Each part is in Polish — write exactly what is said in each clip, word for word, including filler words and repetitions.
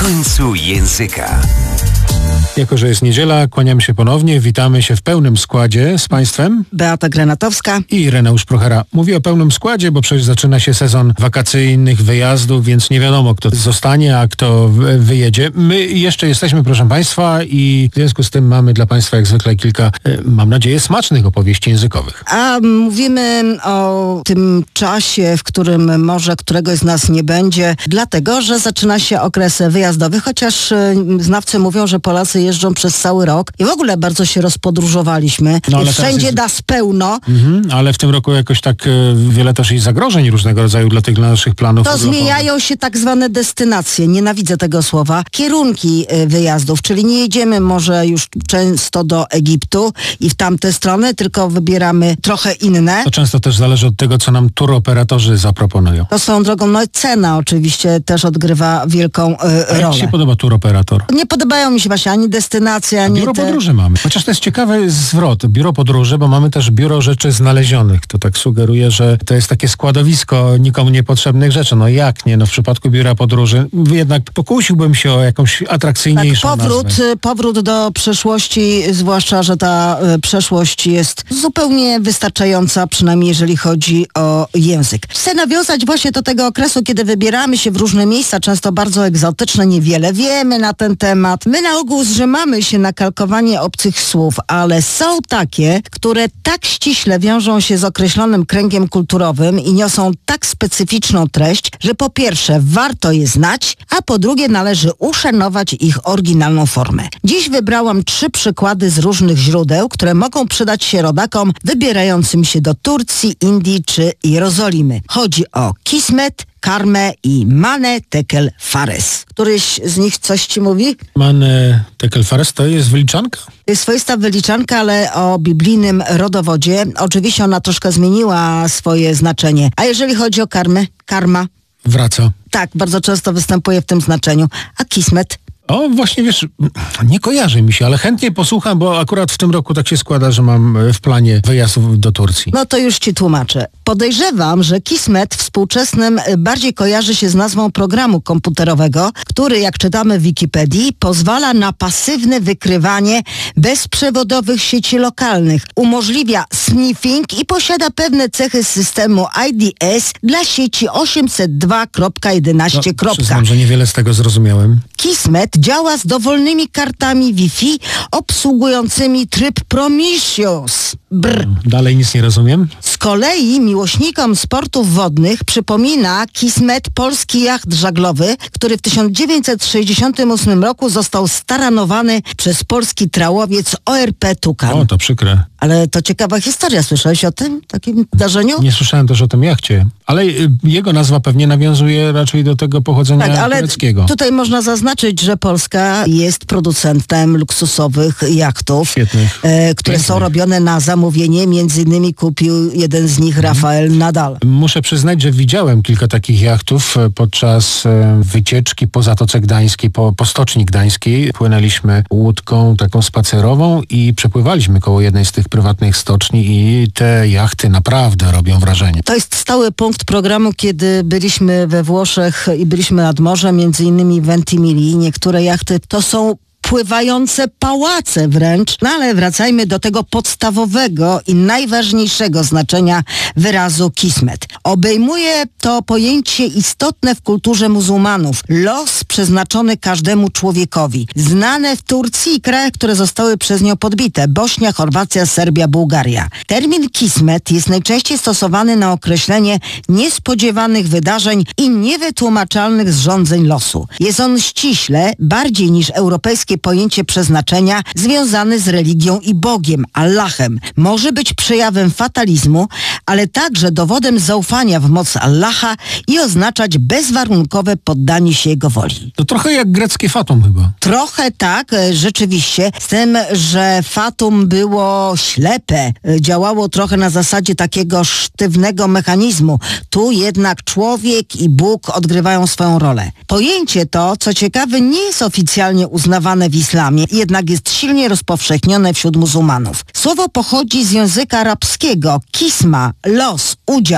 końcu języka. Jako że jest niedziela, kłaniamy się ponownie. Witamy się w pełnym składzie z Państwem. Beata Granatowska i Ireneusz Prochera. Mówię o pełnym składzie, bo przecież zaczyna się sezon wakacyjnych wyjazdów, więc nie wiadomo, kto zostanie, a kto wyjedzie. My jeszcze jesteśmy, proszę Państwa, i w związku z tym mamy dla Państwa jak zwykle kilka, mam nadzieję, smacznych opowieści językowych. A mówimy o tym czasie, w którym może któregoś z nas nie będzie, dlatego, że zaczyna się okres wyjazdowy, chociaż znawcy mówią, że Polacy jeżdżą przez cały rok i w ogóle bardzo się rozpodróżowaliśmy. No, ale wszędzie jest... nas pełno. Mhm, ale w tym roku jakoś tak e, wiele też i zagrożeń różnego rodzaju dla tych dla naszych planów. To zmieniają się tak zwane destynacje, nienawidzę tego słowa, kierunki e, wyjazdów, czyli nie jedziemy może już często do Egiptu i w tamte strony, tylko wybieramy trochę inne. To często też zależy od tego, co nam turoperatorzy zaproponują. To swoją drogą, no cena oczywiście też odgrywa wielką e, A rolę. jak się podoba turoperator? Nie podobają mi się właśnie ani destynacja, ani biuro te... podróży mamy. Chociaż to jest ciekawy zwrot. Biuro podróży, bo mamy też biuro rzeczy znalezionych. To tak sugeruje, że to jest takie składowisko nikomu niepotrzebnych rzeczy. No jak nie? No w przypadku biura podróży jednak pokusiłbym się o jakąś atrakcyjniejszą tak, powrót, nazwę. powrót do przeszłości, zwłaszcza, że ta y, przeszłość jest zupełnie wystarczająca, przynajmniej jeżeli chodzi o język. Chcę nawiązać właśnie do tego okresu, kiedy wybieramy się w różne miejsca, często bardzo egzotyczne, niewiele wiemy na ten temat. My na ogół zrzymamy się na kalkowanie obcych słów, ale są takie, które tak ściśle wiążą się z określonym kręgiem kulturowym i niosą tak specyficzną treść, że po pierwsze warto je znać, a po drugie należy uszanować ich oryginalną formę. Dziś wybrałam trzy przykłady z różnych źródeł, które mogą przydać się rodakom wybierającym się do Turcji, Indii czy Jerozolimy. Chodzi o Kismet, Karmę i Mane Tekel Fares. Któryś z nich coś ci mówi? Mane Tekel Fares to jest wyliczanka? To jest swoista wyliczanka, ale o biblijnym rodowodzie. Oczywiście ona troszkę zmieniła swoje znaczenie. A jeżeli chodzi o karmę? Karma. Wraca. Tak, bardzo często występuje w tym znaczeniu. A Kismet? O, właśnie wiesz, nie kojarzy mi się, ale chętnie posłucham, bo akurat w tym roku tak się składa, że mam w planie wyjazdów do Turcji. No to już ci tłumaczę. Podejrzewam, że Kismet współczesnym bardziej kojarzy się z nazwą programu komputerowego, który, jak czytamy w Wikipedii, pozwala na pasywne wykrywanie bezprzewodowych sieci lokalnych, umożliwia sniffing i posiada pewne cechy systemu I D S dla sieci osiemset dwa kropka jedenaście. No, przyznam, że niewiele z tego zrozumiałem. Kismet działa z dowolnymi kartami Wi-Fi obsługującymi tryb Prometheus. Brr. Dalej nic nie rozumiem. Z kolei miłośnikom sportów wodnych przypomina Kismet polski jacht żaglowy, który w tysiąc dziewięćset sześćdziesiątym ósmym roku został staranowany przez polski trałowiec O R P Tukan. O, to przykre. Ale to ciekawa historia. Słyszałeś o tym takim zdarzeniu? Nie słyszałem też o tym jachcie, ale y, jego nazwa pewnie nawiązuje raczej do tego pochodzenia tak, ale tureckiego. Tutaj można zaznaczyć, że Polska jest producentem luksusowych jachtów, Świetnych. E, które Pięknych. są robione na zamówienie. Między innymi kupił jeden z nich Rafael Nadal. Muszę przyznać, że widziałem kilka takich jachtów podczas e, wycieczki po Zatoce Gdańskiej, po, po Stoczni Gdańskiej. Płynęliśmy łódką taką spacerową i przepływaliśmy koło jednej z tych prywatnych stoczni i te jachty naprawdę robią wrażenie. To jest stały punkt programu, kiedy byliśmy we Włoszech i byliśmy nad morzem, między innymi w Ventimiglia. Niektóre jachty to są pływające pałace wręcz. No ale wracajmy do tego podstawowego i najważniejszego znaczenia wyrazu Kismet. Obejmuje to pojęcie istotne w kulturze muzułmanów. Los przeznaczony każdemu człowiekowi. Znane w Turcji i krajach, które zostały przez nią podbite. Bośnia, Chorwacja, Serbia, Bułgaria. Termin Kismet jest najczęściej stosowany na określenie niespodziewanych wydarzeń i niewytłumaczalnych zrządzeń losu. Jest on ściśle, bardziej niż europejskie pojęcie przeznaczenia związane z religią i Bogiem, Allahem. Może być przejawem fatalizmu, ale także dowodem zaufania w moc Allaha i oznaczać bezwarunkowe poddanie się Jego woli. To trochę jak greckie fatum chyba. Trochę tak, rzeczywiście. Z tym, że fatum było ślepe. Działało trochę na zasadzie takiego sztywnego mechanizmu. Tu jednak człowiek i Bóg odgrywają swoją rolę. Pojęcie to, co ciekawe, nie jest oficjalnie uznawane w islamie, jednak jest silnie rozpowszechnione wśród muzułmanów. Słowo pochodzi z języka arabskiego. Kisma, los, udział,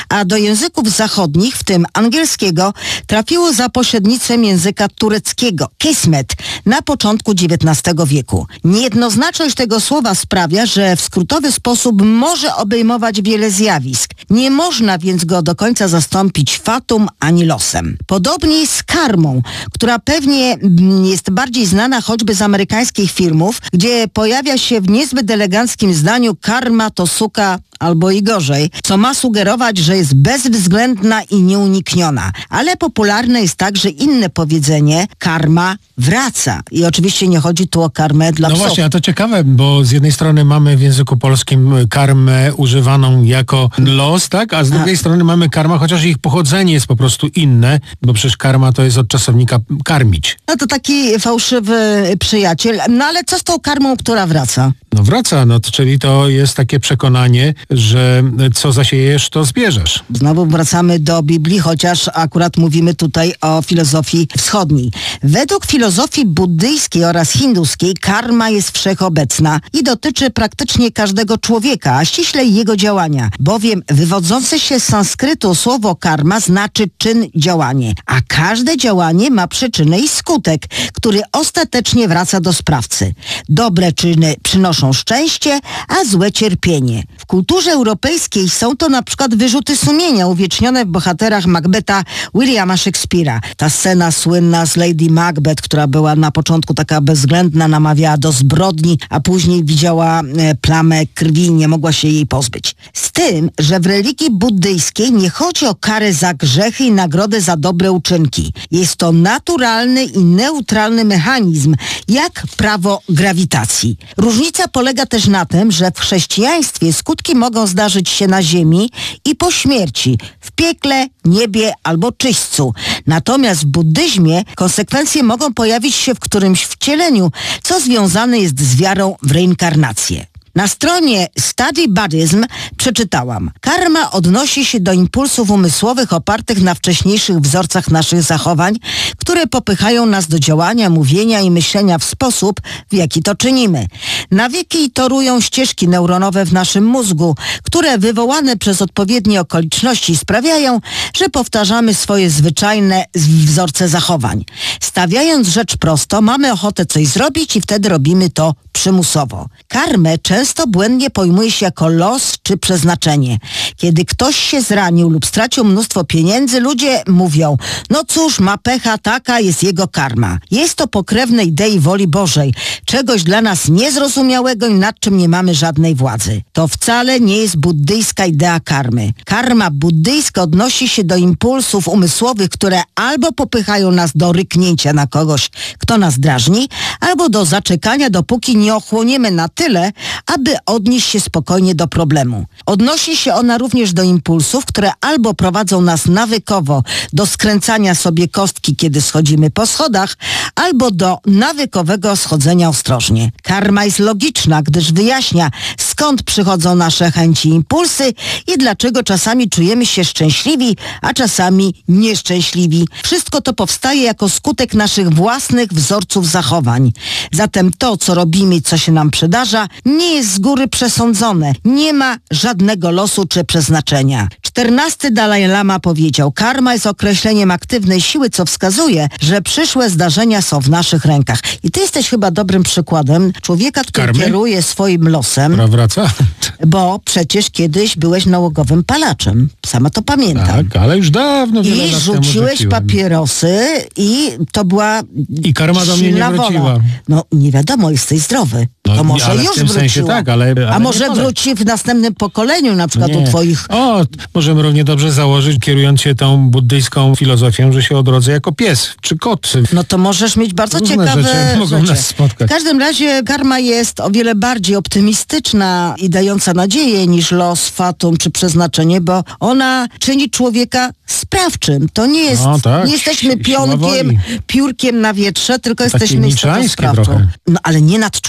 a do języków zachodnich, w tym angielskiego, trafiło za pośrednictwem języka tureckiego, kismet, na początku dziewiętnastego wieku. Niejednoznaczność tego słowa sprawia, że w skrótowy sposób może obejmować wiele zjawisk. Nie można więc go do końca zastąpić fatum ani losem. Podobnie z karmą, która pewnie jest bardziej znana choćby z amerykańskich filmów, gdzie pojawia się w niezbyt eleganckim zdaniu karma to suka albo i gorzej, co ma sugerować, że jest bezwzględna i nieunikniona. Ale popularne jest także inne powiedzenie, karma wraca. I oczywiście nie chodzi tu o karmę dla no psów. No właśnie, a to ciekawe, bo z jednej strony mamy w języku polskim karmę używaną jako los, tak? A z drugiej a. strony mamy karma, chociaż ich pochodzenie jest po prostu inne, bo przecież karma to jest od czasownika karmić. No to taki fałszywy przyjaciel. No ale co z tą karmą, która wraca? No wraca, no to, czyli to jest takie przekonanie, że co zasiejesz, to zbierzesz. Znowu wracamy do Biblii, chociaż akurat mówimy tutaj o filozofii wschodniej. Według filozofii buddyjskiej oraz hinduskiej karma jest wszechobecna i dotyczy praktycznie każdego człowieka, a ściśle jego działania, bowiem wywodzące się z sanskrytu słowo karma znaczy czyn, działanie, a każde działanie ma przyczynę i skutek, który ostatecznie wraca do sprawcy. Dobre czyny przynoszą szczęście, a złe cierpienie. W kulturze europejskiej są to na przykład wyrzuty sumienia uwiecznione w bohaterach Macbetha Williama Shakespeare'a. Ta scena słynna z Lady Macbeth, która była na początku taka bezwzględna, namawiała do zbrodni, a później widziała e, plamę krwi, nie mogła się jej pozbyć. Z tym, że w religii buddyjskiej nie chodzi o karę za grzechy i nagrodę za dobre uczynki. Jest to naturalny i neutralny mechanizm, jak prawo grawitacji. Różnica polega też na tym, że w chrześcijaństwie skutki mogą zdarzyć się na ziemi i po śmierci, w piekle, niebie albo czyśćcu. Natomiast w buddyzmie konsekwencje mogą pojawić się w którymś wcieleniu, co związane jest z wiarą w reinkarnację. Na stronie Study Buddhism przeczytałam: karma odnosi się do impulsów umysłowych opartych na wcześniejszych wzorcach naszych zachowań, które popychają nas do działania, mówienia i myślenia w sposób, w jaki to czynimy. Nawyki torują ścieżki neuronowe w naszym mózgu, które wywołane przez odpowiednie okoliczności sprawiają, że powtarzamy swoje zwyczajne wzorce zachowań. Stawiając rzecz prosto, mamy ochotę coś zrobić i wtedy robimy to przymusowo. Karmę często błędnie pojmuje się jako los czy przeznaczenie. Kiedy ktoś się zranił lub stracił mnóstwo pieniędzy, ludzie mówią: no cóż, ma pecha, taka jest jego karma. Jest to pokrewne idei woli Bożej, czegoś dla nas niezrozumiałego i nad czym nie mamy żadnej władzy. To wcale nie jest buddyjska idea karmy. Karma buddyjska odnosi się do impulsów umysłowych, które albo popychają nas do ryknięcia na kogoś, kto nas drażni, albo do zaczekania, dopóki nie ochłoniemy na tyle, aby odnieść się spokojnie do problemu. Odnosi się ona również do impulsów, które albo prowadzą nas nawykowo do skręcania sobie kostki, kiedy schodzimy po schodach, albo do nawykowego schodzenia ostrożnie. Karma jest logiczna, gdyż wyjaśnia, skąd przychodzą nasze chęci i impulsy i dlaczego czasami czujemy się szczęśliwi, a czasami nieszczęśliwi. Wszystko to powstaje jako skutek naszych własnych wzorców zachowań. Zatem to, co robimy i co się nam przydarza, nie jest z góry przesądzone. Nie ma żadnego losu czy przeznaczenia. czternasty Dalaj Lama powiedział: karma jest określeniem aktywnej siły, co wskazuje, że przyszłe zdarzenia są w naszych rękach. I ty jesteś chyba dobrym przykładem człowieka, który Karmy? kieruje swoim losem. Która wraca? Bo przecież kiedyś byłeś nałogowym palaczem. Sama to pamiętam. Tak, ale już dawno, wiele I lat rzuciłeś temu papierosy i to była I karma do mnie nie wróciła. Wola. No nie wiadomo, jesteś zdrowy. No, to może ale już w tym sensie wróciła. tak, ale, ale A może wróci w następnym pokoleniu, na przykład nie. u twoich... O, możemy równie dobrze założyć, kierując się tą buddyjską filozofią, że się odrodzę jako pies czy kot. No to możesz mieć bardzo Różne ciekawe rzeczy mogą rzeczy. nas spotkać. W każdym razie karma jest o wiele bardziej optymistyczna i dająca nadzieję niż los, fatum czy przeznaczenie, bo ona czyni człowieka sprawczym. To nie jest, no, tak. nie jesteśmy Siła pionkiem, woli. piórkiem na wietrze, tylko Takie jesteśmy istotą niczańskie sprawczą. trochę. No ale nie nad człowiek jest.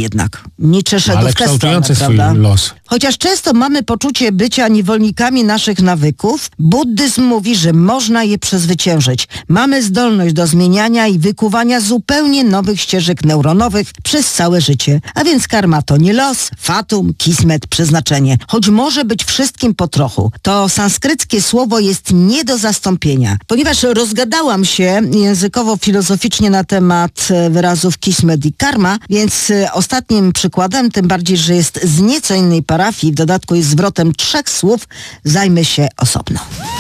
jednak. Nietzsche szedł Ale w tę stronę, kształtujące swój prawda? los. Chociaż często mamy poczucie bycia niewolnikami naszych nawyków, buddyzm mówi, że można je przezwyciężyć. Mamy zdolność do zmieniania i wykuwania zupełnie nowych ścieżek neuronowych przez całe życie. A więc karma to nie los, fatum, kismet, przeznaczenie. Choć może być wszystkim po trochu. To sanskryckie słowo jest nie do zastąpienia. Ponieważ rozgadałam się językowo-filozoficznie na temat wyrazów kismet i karma, więc ostatnim przykładem, tym bardziej, że jest z nieco innej parafii, w dodatku jest zwrotem trzech słów, zajmę się osobno.